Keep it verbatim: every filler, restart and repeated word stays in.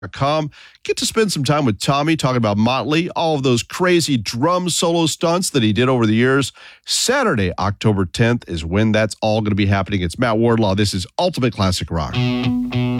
Com. Get to spend some time with Tommy talking about Motley, all of those crazy drum solo stunts that he did over the years. Saturday, October tenth is when that's all going to be happening. It's Matt Wardlaw. This is Ultimate Classic Rock.